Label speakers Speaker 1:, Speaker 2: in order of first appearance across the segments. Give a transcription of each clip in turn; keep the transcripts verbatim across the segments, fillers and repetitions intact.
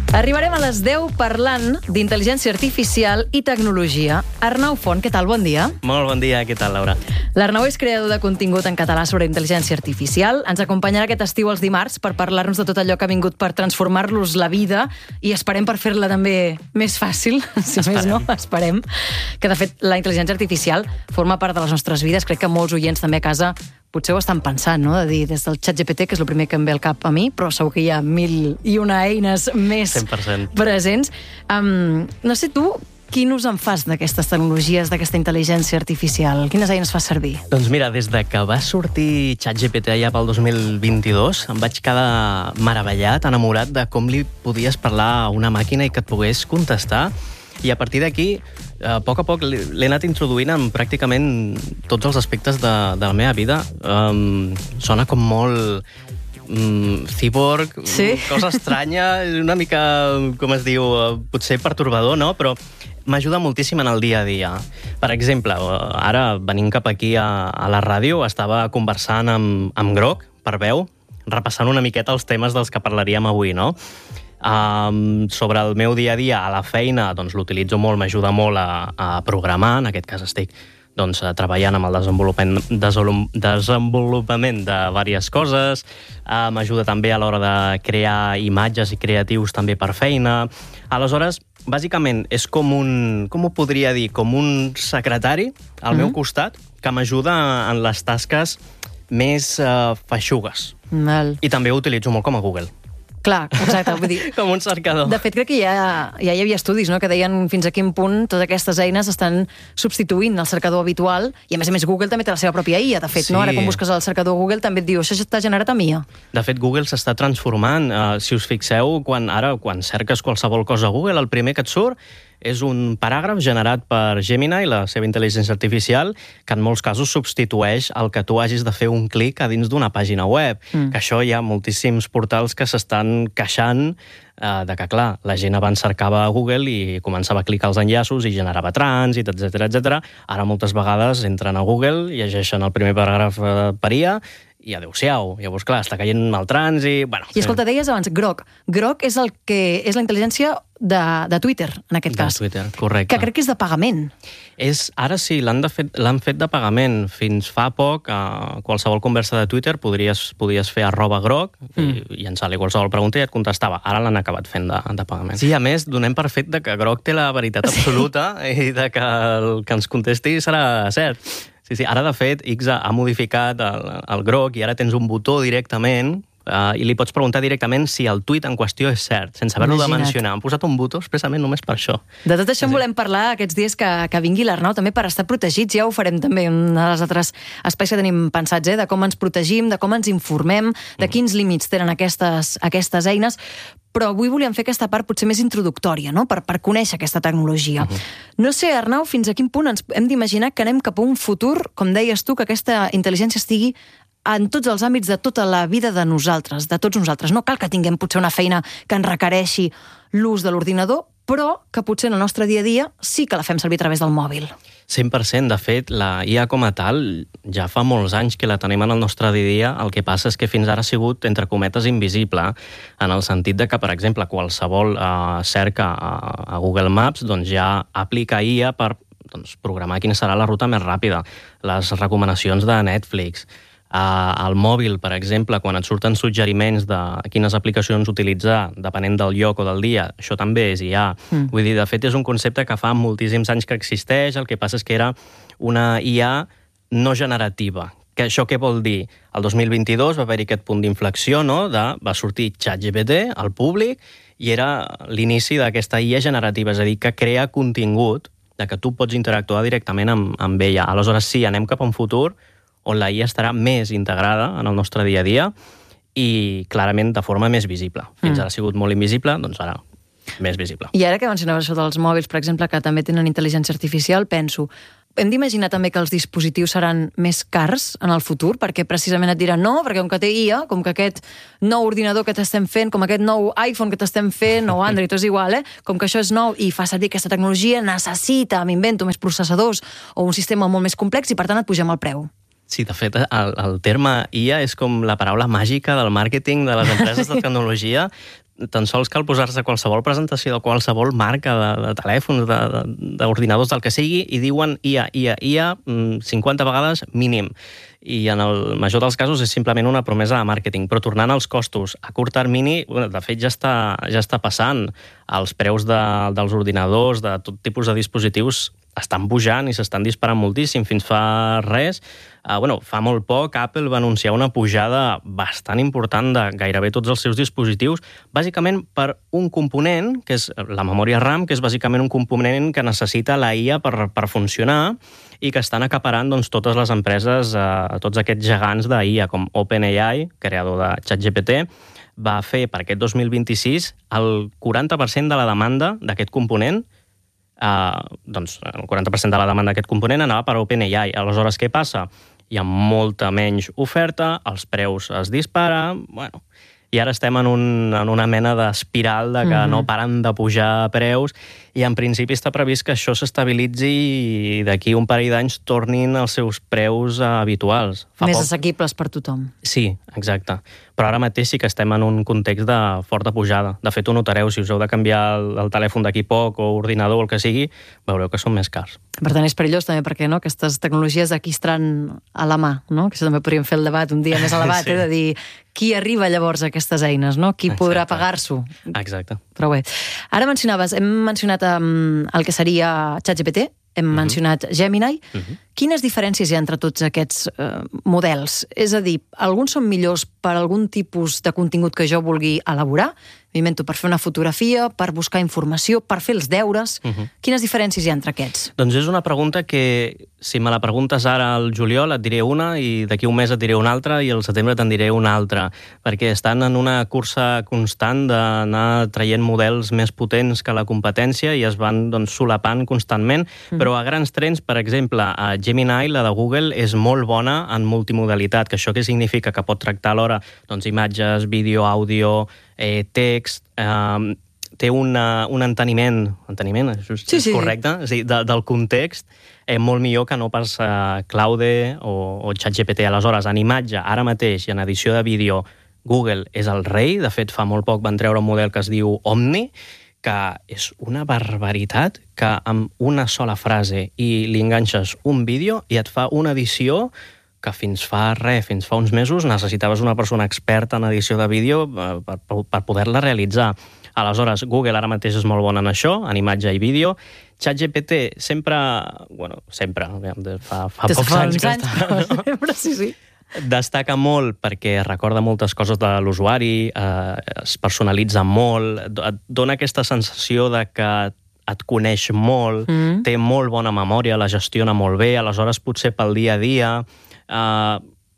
Speaker 1: Arribarem a les deu parlant d'intel·ligència artificial i tecnologia. Arnau Font, què tal? Bon dia.
Speaker 2: Molt bon dia, què tal, Laura?
Speaker 1: L'Arnau és creador de contingut en català sobre intel·ligència artificial. Ens acompanyarà aquest estiu els dimarts per parlar-nos de tot allò que ha vingut per transformar-los la vida i esperem per fer-la també més fàcil, si
Speaker 2: esperem.
Speaker 1: més no, esperem. Que, de fet, la intel·ligència artificial forma part de les nostres vides. Crec que molts oients també a casa potser ho estan pensant, no? De dir, des del ChatGPT, que és el primer que em ve al cap a mi, però segur que hi ha mil i una eines més
Speaker 2: cent per cent
Speaker 1: presents. Um, no sé tu, quin ús en fas d'aquestes tecnologies, d'aquesta intel·ligència artificial? Quines eines fas servir?
Speaker 2: Doncs mira, des de que va sortir ChatGPT allà pel dos mil vint-i-dos, em vaig quedar meravellat, enamorat de com li podies parlar a una màquina i que et pogués contestar. I a partir d'aquí, a poc a poc, l'he anat introduint en pràcticament tots els aspectes de, de la meva vida. Um, sona com molt um, cyborg,
Speaker 1: sí?
Speaker 2: cosa estranya, una mica, com es diu, potser pertorbador, no? Però m'ajuda moltíssim en el dia a dia. Per exemple, ara, venint cap aquí a, a la ràdio, estava conversant amb, amb Grok, per veu, repassant una miqueta els temes dels que parlaríem avui, no? Um, sobre el meu dia a dia a la feina, doncs l'utilitzo molt, m'ajuda molt a, a programar. En aquest cas estic doncs, treballant amb el desenvolupament, desenvolupament de diverses coses. Uh, m'ajuda també a l'hora de crear imatges i creatius també per feina. Aleshores, bàsicament, és com un, com ho podria dir, com un secretari al mm. meu costat que m'ajuda en les tasques més uh, feixugues.
Speaker 1: Mal.
Speaker 2: I també ho utilitzo molt com a Google.
Speaker 1: Clar, exacte. Vull dir,
Speaker 2: com un cercador.
Speaker 1: De fet, crec que ja, ja hi havia estudis, no?, que deien fins a quin punt totes aquestes eines estan substituint el cercador habitual, i a més a més Google també té la seva pròpia I A, de fet, sí. No? Ara quan busques el cercador Google també et diu, això ja està generat amb I A.
Speaker 2: De fet, Google s'està transformant. Uh, si us fixeu, quan, ara, quan cerques qualsevol cosa a Google, el primer que et surt és un paràgraf generat per Gemini, la seva intel·ligència artificial, que en molts casos substitueix el que tu hagis de fer un clic a dins d'una pàgina web. Mm. Que això hi ha moltíssims portals que s'estan queixant eh, de que, clar, la gent abans cercava a Google i començava a clicar els enllaços i generava trànsit, etcètera, etcètera. Ara moltes vegades entren a Google, llegeixen el primer paràgraf eh, per I A, i adéu-siau. Llavors, clar, està caient el trànsit... Bueno,
Speaker 1: I escolta, deies abans, Grok. Grok és el que és la intel·ligència de, de Twitter, en aquest
Speaker 2: de
Speaker 1: cas.
Speaker 2: De Twitter, correcte.
Speaker 1: Que crec que és de pagament.
Speaker 2: És, ara sí, l'han de fet, l'han fet de pagament. Fins fa poc, a qualsevol conversa de Twitter podries, podies fer arroba Grok mm. i llançar-li qualsevol pregunta i et contestava. Ara l'han acabat fent de, de pagament. Sí, a més, donem per fet de que Grok té la veritat absoluta sí. i de que el que ens contesti serà cert. Sí, sí, ara, de fet, X ha modificat el, el Grok i ara tens un botó directament uh, i li pots preguntar directament si el tuit en qüestió és cert, sense haver-lo de mencionar. Han posat un botó expressament només per això. De
Speaker 1: tot això en volem parlar aquests dies que, que vingui l'Arnau, també per estar protegits. Ja ho farem també en els altres espais que tenim pensats, eh? De com ens protegim, de com ens informem, de quins límits tenen aquestes, aquestes eines. Però avui volíem fer aquesta part potser més introductòria, no?, per, per conèixer aquesta tecnologia. Uh-huh. No sé, Arnau, fins a quin punt ens hem d'imaginar que anem cap a un futur, com deies tu, que aquesta intel·ligència estigui en tots els àmbits de tota la vida de nosaltres, de tots nosaltres. No cal que tinguem potser una feina que ens requereixi l'ús de l'ordinador, però que potser en el nostre dia a dia sí que la fem servir a través del mòbil.
Speaker 2: cent per cent. De fet, la I A com a tal ja fa molts anys que la tenim en el nostre dia a dia. El que passa és que fins ara ha sigut, entre cometes, invisible, en el sentit de que, per exemple, qualsevol eh, cerca a, a Google Maps doncs ja aplica I A per doncs, programar quina serà la ruta més ràpida, les recomanacions de Netflix. Uh, al mòbil, per exemple, quan et surten suggeriments de quines aplicacions utilitzar, depenent del lloc o del dia, això també és I A. Mm. Vull dir, de fet, és un concepte que fa moltíssims anys que existeix, el que passa és que era una I A no generativa. Que això què vol dir? El dos mil vint-i-dos va haver-hi aquest punt d'inflexió, no?, de, va sortir ChatGPT al públic i era l'inici d'aquesta I A generativa, és a dir, que crea contingut, de que tu pots interactuar directament amb, amb ella. Aleshores, sí, anem cap a un futur on la I A estarà més integrada en el nostre dia a dia i clarament de forma més visible. Fins mm. ara ha sigut molt invisible, doncs ara més visible.
Speaker 1: I ara que mencionaves això dels mòbils, per exemple, que també tenen intel·ligència artificial, penso, hem d'imaginar també que els dispositius seran més cars en el futur, perquè precisament et diran no, perquè com que té I A, com que aquest nou ordinador que t'estem fent, com aquest nou iPhone que t'estem fent, o Android, tot és igual, eh? Com que això és nou i fa servir aquesta tecnologia, necessita, m'invento, més processadors o un sistema molt més complex i per tant et pugem el preu.
Speaker 2: Sí, de fet, el, el terme I A és com la paraula màgica del màrqueting de les empreses de tecnologia. tan sols cal posar-se qualsevol presentació de qualsevol marca de, de telèfons, d'ordinadors, del que sigui, i diuen I A, I A, I A, cinquanta vegades mínim. I en el major dels casos és simplement una promesa de màrqueting. Però tornant als costos, a curt termini, de fet ja està, ja està passant. Els preus de, dels ordinadors, de tot tipus de dispositius, estan pujant i s'estan disparant moltíssim. Fins fa res, eh, bueno, fa molt poc, Apple va anunciar una pujada bastant important de gairebé tots els seus dispositius, bàsicament per un component, que és la memòria RAM, que és bàsicament un component que necessita la I A per, per funcionar i que estan acaparant doncs, totes les empreses, eh, tots aquests gegants d'I A, com OpenAI, creador de ChatGPT, va fer per aquest dos mil vint-i-sis el quaranta per cent de la demanda d'aquest component. Uh, doncs el quaranta per cent de la demanda d'aquest component anava per OpenAI. Aleshores, què passa? Hi ha molta menys oferta, els preus es disparen, bueno, i ara estem en, un, en una mena d'espiral de que mm-hmm. no paren de pujar preus, i en principi està previst que això s'estabilitzi i d'aquí un parell d'anys tornin els seus preus habituals.
Speaker 1: Fa Més poc... assequibles per tothom.
Speaker 2: Sí, exacte. Però ara mateix sí que estem en un context de forta pujada. De fet, ho notareu, si us heu de canviar el, el telèfon d'aquí poc o ordinador o el que sigui, veureu que són més cars.
Speaker 1: Per tant, és perillós també perquè no? Aquestes tecnologies aquí estaran a la mà, no? Que també podríem fer el debat un dia més elevat, sí. eh? De dir qui arriba llavors a aquestes eines, no? Qui Exacte. Podrà pagar-s'ho.
Speaker 2: Exacte.
Speaker 1: Però bé, ara mencionaves, hem mencionat um, el que seria ChatGPT, hem uh-huh. mencionat Gemini. Uh-huh. Quines diferències hi ha entre tots aquests uh, models? És a dir, alguns són millors per algun tipus de contingut que jo vulgui elaborar? M'invento per fer una fotografia, per buscar informació, per fer els deures. Uh-huh. Quines diferències hi ha entre aquests?
Speaker 2: Doncs és una pregunta que, si me la preguntes ara al juliol, et diré una, i d'aquí un mes et diré una altra, i al setembre te'n diré una altra, perquè estan en una cursa constant d'anar traient models més potents que la competència i es van doncs, solapant constantment, uh-huh. però a grans trens, per exemple, a Gemini, la de Google, és molt bona en multimodalitat, que això què significa? Que pot tractar alhora doncs, imatges, vídeo, àudio, eh, text, eh, té una, un enteniment, enteniment, això és, sí, sí. és correcte, és dir, de, del context, eh, molt millor que no pas eh, Claude o, o ChatGPT. Aleshores, en imatge, ara mateix, i en edició de vídeo, Google és el rei. De fet, fa molt poc van treure un model que es diu Omni, que és una barbaritat, que amb una sola frase i li enganxes un vídeo i et fa una edició que fins fa res, fins fa uns mesos, necessitaves una persona experta en edició de vídeo per, per, per poder-la realitzar. Aleshores, Google ara mateix és molt bon en això, en imatge i vídeo. ChatGPT sempre, bueno, sempre, fa, fa pocs
Speaker 1: fa
Speaker 2: anys que
Speaker 1: anys,
Speaker 2: està, no?
Speaker 1: Sempre, sí, sí.
Speaker 2: Destaca molt perquè recorda moltes coses de l'usuari, eh, es personalitza molt, et dona aquesta sensació de que et coneix molt, mm. té molt bona memòria, la gestiona molt bé, aleshores potser pel dia a dia. Uh,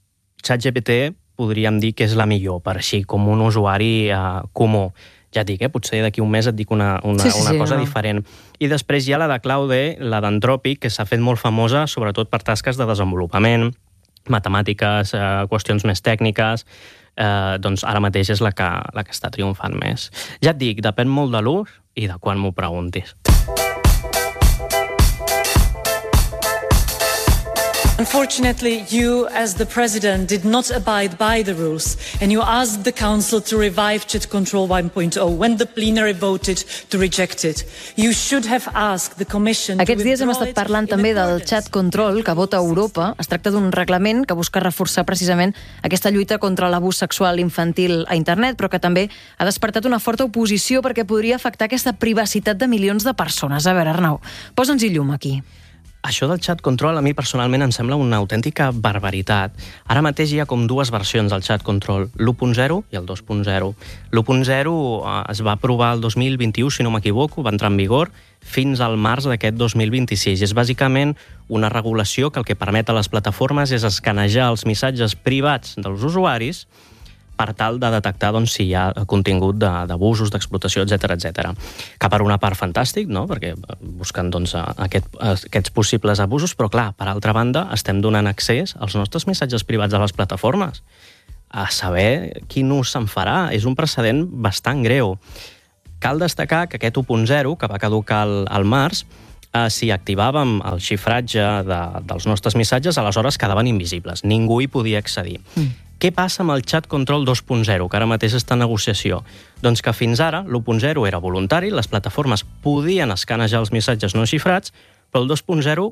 Speaker 2: ChatGPT podríem dir que és la millor, per així, com un usuari uh, comú. Ja et dic, eh? Potser d'aquí un mes et dic una, una, sí, sí, una cosa no. diferent. I després hi ha la de Claude, la d'Anthropic, que s'ha fet molt famosa, sobretot per tasques de desenvolupament, matemàtiques, eh, qüestions més tècniques, eh, doncs ara mateix és la que, la que està triomfant més. Ja et dic, depèn molt de l'ús i de quan m'ho preguntis.
Speaker 3: Unfortunately, you, as the President, did not abide by the rules, and you asked the Council to revive Chat Control one point oh when the plenary voted to reject it. You should have asked the Commission...
Speaker 1: Aquests dies hem estat parlant també del Chat Control que vota Europa. Es tracta d'un reglament que busca reforçar precisament aquesta lluita contra l'abús sexual infantil a internet, però que també ha despertat una forta oposició perquè podria afectar aquesta privacitat de milions de persones. A veure, Arnau, posa'ns-hi llum aquí.
Speaker 2: Això del Chat Control a mi personalment em sembla una autèntica barbaritat. Ara mateix hi ha com dues versions del Chat Control, l'u punt zero i el dos punt zero. L'u punt zero es va aprovar el dos mil vint-i-u, si no m'equivoco, va entrar en vigor fins al març d'aquest dos mil vint-i-sis. És bàsicament una regulació que el que permet a les plataformes és escanejar els missatges privats dels usuaris per tal de detectar doncs, si hi ha contingut d'abusos, d'explotació, etcètera, etcètera. Que per una part fantàstic, no? Perquè busquen doncs, aquest, aquests possibles abusos, però clar, per altra banda, estem donant accés als nostres missatges privats a les plataformes. A saber quin ús se'n farà. És un precedent bastant greu. Cal destacar que aquest u punt zero, que va caducar al, al març, eh, si activàvem el xifratge de, dels nostres missatges, aleshores quedaven invisibles. Ningú hi podia accedir. Mm. Què passa amb el Chat Control dos punt zero, que ara mateix està en negociació? Doncs que fins ara l'u punt zero era voluntari, les plataformes podien escanejar els missatges no xifrats, però el dos punt zero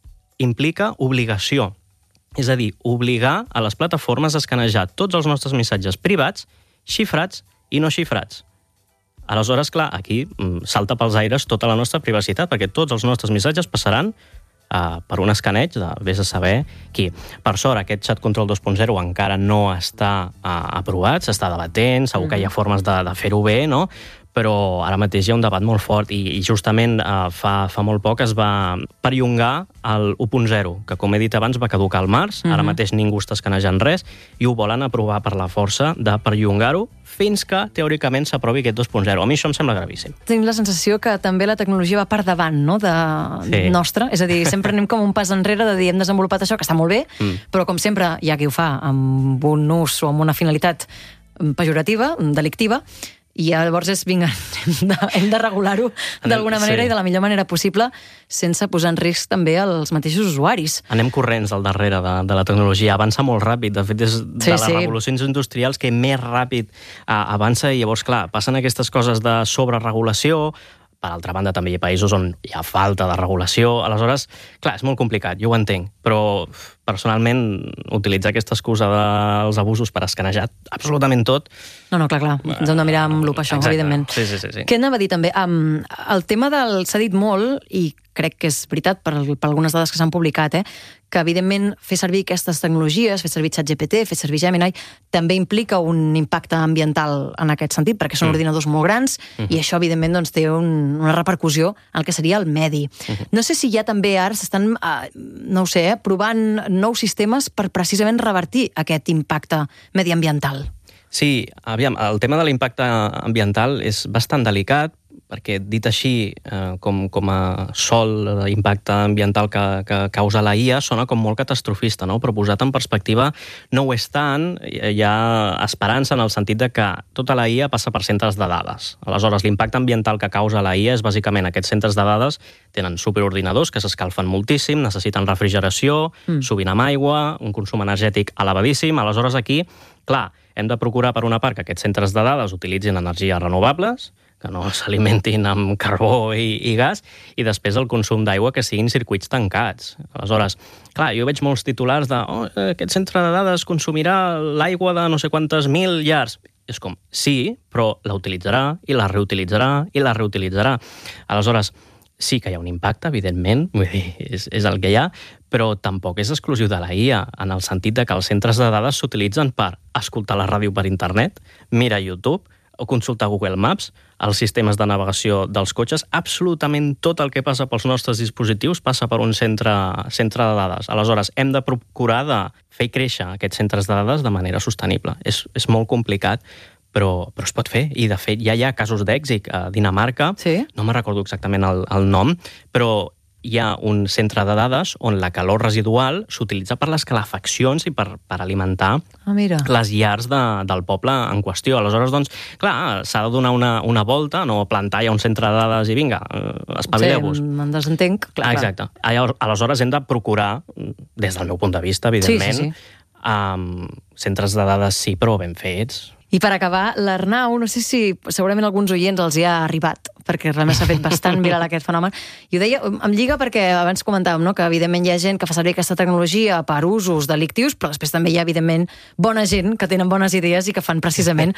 Speaker 2: implica obligació. És a dir, obligar a les plataformes a escanejar tots els nostres missatges privats, xifrats i no xifrats. Aleshores, clar, aquí salta pels aires tota la nostra privacitat, perquè tots els nostres missatges passaran Uh, per un escaneig de vés a saber qui. Per sort, aquest Chat Control dos punt zero encara no està uh, aprovat, s'està debatent, segur mm-hmm. que hi ha formes de, de fer-ho bé, no? Però ara mateix hi ha un debat molt fort i, i justament uh, fa, fa molt poc es va perllongar el u punt zero, que com he dit abans va caducar al març, mm-hmm. ara mateix ningú està escanejant res i ho volen aprovar per la força de perllongar-ho fins que, teòricament, s'aprovi aquest dos punt zero. A mi això em sembla gravíssim.
Speaker 1: Tinc la sensació que també la tecnologia va per davant, no?, de sí. nostra. És a dir, sempre anem com un pas enrere de dir hem desenvolupat això, que està molt bé, mm. però com sempre hi ha qui ho fa amb un ús o amb una finalitat pejorativa, delictiva, i llavors és, vinga, hem de, hem de regular-ho d'alguna manera sí. i de la millor manera possible, sense posar en risc també els mateixos usuaris.
Speaker 2: Anem corrents al darrere de, de la tecnologia, avança molt ràpid, de fet és de sí, les sí. revolucions industrials que més ràpid uh, avança i llavors, clar, passen aquestes coses de sobreregulació. Per altra banda, també hi ha països on hi ha falta de regulació. Aleshores, clar, és molt complicat, jo ho entenc, però personalment utilitzar aquesta excusa dels abusos per escanejar absolutament tot...
Speaker 1: No, no, clar, clar, ens hem de mirar amb lupa això,
Speaker 2: exacte.
Speaker 1: Evidentment.
Speaker 2: Sí, sí, sí, sí.
Speaker 1: Què anava a dir també? Um, el tema del... s'ha dit molt, i crec que és veritat per, per algunes dades que s'han publicat, eh, que evidentment fer servir aquestes tecnologies, fer servir ChatGPT, fer servir Gemini, també implica un impacte ambiental en aquest sentit, perquè són mm. ordinadors molt grans, mm-hmm. i això evidentment doncs, té un, una repercussió en el que seria el medi. Mm-hmm. No sé si ja també ara s'estan, uh, no ho sé, eh, provant nous sistemes per precisament revertir aquest impacte mediambiental.
Speaker 2: Sí, aviam, el tema de l'impacte ambiental és bastant delicat, perquè dit així, eh, com, com a sol l'impacte ambiental que, que causa la I A, sona com molt catastrofista, no? Però posat en perspectiva no ho és tant, hi ha esperança en el sentit de que tota la I A passa per centres de dades. Aleshores, l'impacte ambiental que causa la I A és bàsicament aquests centres de dades tenen superordinadors que s'escalfen moltíssim, necessiten refrigeració, mm. sovint amb aigua, un consum energètic elevadíssim. Aleshores, aquí, clar, hem de procurar per una part que aquests centres de dades utilitzin energies renovables, que no s'alimentin amb carbó i, i gas, i després el consum d'aigua que siguin circuits tancats. Aleshores, clar, jo veig molts titulars de oh, aquest centre de dades consumirà l'aigua de no sé quantes mil llars. És com, sí, però la utilitzarà i la reutilitzarà i la reutilitzarà. Aleshores, sí que hi ha un impacte, evidentment, vull dir, és, és el que hi ha, però tampoc és exclusiu de la I A, en el sentit de que els centres de dades s'utilitzen per escoltar la ràdio per internet, mirar YouTube, o consultar Google Maps, els sistemes de navegació dels cotxes, absolutament tot el que passa pels nostres dispositius passa per un centre, centre de dades. Aleshores, hem de procurar de fer créixer aquests centres de dades de manera sostenible. És, és molt complicat, però, però es pot fer. I, de fet, ja hi ha casos d'èxit a Dinamarca,
Speaker 1: sí?
Speaker 2: No me'n recordo exactament el, el nom, però hi ha un centre de dades on la calor residual s'utilitza per les calefaccions i per, per alimentar
Speaker 1: ah, mira.
Speaker 2: les llars de, del poble en qüestió. Aleshores, doncs, clar, s'ha de donar una, una volta, no plantar ja un centre de dades i vinga, espavileu-vos.
Speaker 1: Sí, me'n desentenc. Clar,
Speaker 2: exacte. Clar. Aleshores, hem de procurar, des del meu punt de vista, evidentment, sí, sí, sí. Um, centres de dades sí, però ben fets.
Speaker 1: I per acabar, l'Arnau, no sé si segurament alguns oients els hi ha arribat, perquè realment s'ha fet bastant viral aquest fenomen. I ho deia, em lliga perquè abans comentàvem, no?, que evidentment hi ha gent que fa servir aquesta tecnologia per usos delictius, però després també hi ha, evidentment, bona gent que tenen bones idees i que fan precisament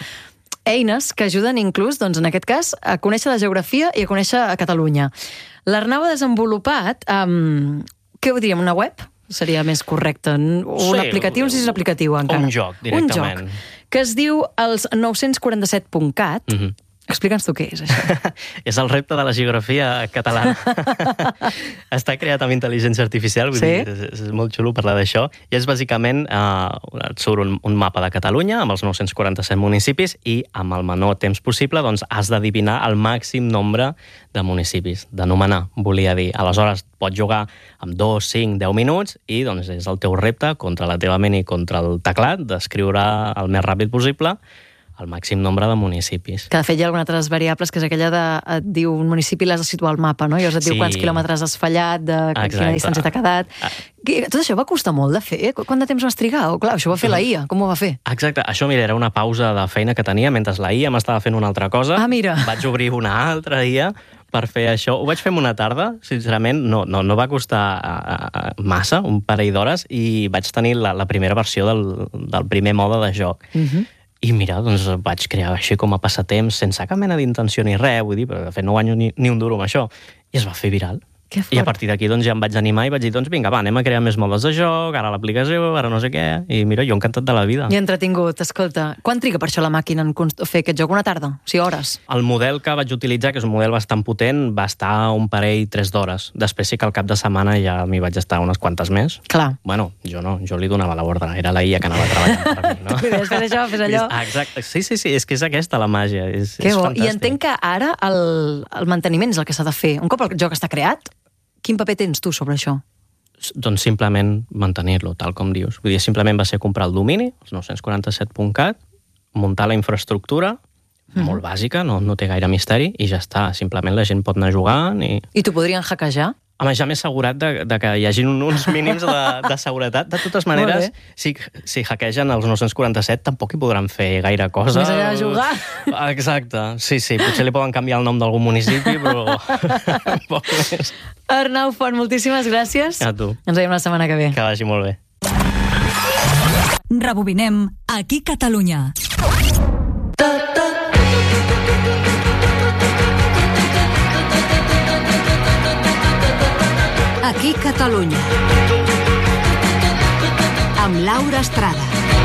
Speaker 1: eines que ajuden inclús, doncs, en aquest cas, a conèixer la geografia i a conèixer a Catalunya. L'Arnau ha desenvolupat, um, què ho diríem, una web? Seria més correcte. Un sí, aplicatiu, no sé si és aplicatiu encara.
Speaker 2: Un joc, directament.
Speaker 1: Un joc, que es diu els nou cents quaranta-set punt cat. Mm-hmm. Explica'ns tu què és, això.
Speaker 2: És el repte de la geografia catalana. Està creat amb intel·ligència artificial, vull
Speaker 1: sí?
Speaker 2: dir, és, és molt xulo parlar d'això. I és bàsicament, eh, et surt un, un mapa de Catalunya amb els nou cents quaranta-set municipis i amb el menor temps possible doncs, has d'adivinar el màxim nombre de municipis, d'anomenar, volia dir. Aleshores, pots jugar amb dos, cinc, deu minuts i doncs, és el teu repte contra la teva ment i contra el teclat d'escriure el més ràpid possible el màxim nombre de municipis.
Speaker 1: Que de fet hi ha algunes altres variables, que és aquella de, et diu, un municipi l'has de situar al mapa, no? I llavors et diu
Speaker 2: Sí.
Speaker 1: quants quilòmetres has fallat, de
Speaker 2: Exacte.
Speaker 1: quina distància t'ha quedat. Que- Tot això va costar molt de fer? Quant de temps vas trigar? O, clar, això ho va fer la I A, com ho va fer?
Speaker 2: Exacte, això, mira, era una pausa de feina que tenia mentre la I A m'estava fent una altra cosa.
Speaker 1: Ah, mira.
Speaker 2: Vaig obrir una altra I A per fer això. Ho vaig fer en una tarda, sincerament, no, no, no va costar uh, uh, massa, un parell d'hores, i vaig tenir la, la primera versió del, del primer mode de joc.
Speaker 1: Uh-huh.
Speaker 2: I mira, doncs vaig crear així com a passatemps, sense cap mena d'intenció ni res, vull dir, però de fet no guanyo ni, ni un duro amb això. I es va fer viral.
Speaker 1: Que fort.
Speaker 2: I a partir d'aquí doncs, ja em vaig animar i vaig dir, doncs vinga, va, anem a crear més modes de joc, ara l'aplicació, ara no sé què, i mira, jo encantat de la vida.
Speaker 1: I entretingut, escolta. Quan triga per això la màquina en const- fer aquest joc? Una tarda? O sigui, hores?
Speaker 2: El model que vaig utilitzar, que és un model bastant potent, va estar un parell, tres d'hores. Després sí que al cap de setmana ja m'hi vaig estar unes quantes més.
Speaker 1: Clar.
Speaker 2: Bueno, jo no, jo li donava l'ordre, era la I A que anava treballant per mi, no?
Speaker 1: Tu deies, fes això, fes allò.
Speaker 2: Ah, exacte, sí, sí, sí, és que és aquesta la màgia, és,
Speaker 1: Que
Speaker 2: és
Speaker 1: bo.
Speaker 2: fantàstic.
Speaker 1: I entenc que ara el, el manteniment és el que s'ha de fer. Un cop el joc està creat, quin paper tens tu sobre això?
Speaker 2: Doncs simplement mantenir-lo, tal com dius. Vull dir, simplement va ser comprar el domini, els nou cents quaranta-set punt cat, muntar la infraestructura,
Speaker 1: Mhm.
Speaker 2: molt bàsica, no, no té gaire misteri, i ja està. Simplement la gent pot anar jugant i...
Speaker 1: I t'ho podrien hackejar?
Speaker 2: Home, ja m'he assegurat de, de que hi hagi uns mínims de, de seguretat. De totes maneres, si, si hackegen els nou cents quaranta-set, tampoc hi podran fer gaire cosa.
Speaker 1: Més allà de jugar.
Speaker 2: Exacte, sí, sí. Potser li poden canviar el nom d'algun municipi, però poc més.
Speaker 1: Arnau Font, moltíssimes gràcies.
Speaker 2: A tu.
Speaker 1: Ens veiem la setmana que ve.
Speaker 2: Que vagi molt bé.
Speaker 4: Rebobinem aquí Catalunya. Aquí Catalunya. Amb Laura Estrada.